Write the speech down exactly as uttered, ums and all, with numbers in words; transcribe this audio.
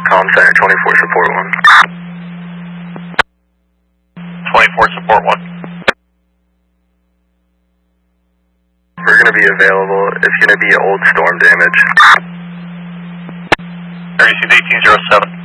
Com Center, twenty-four support one. twenty-four support one. We're going to be available. It's going to be old storm damage. Received eighteen zero seven.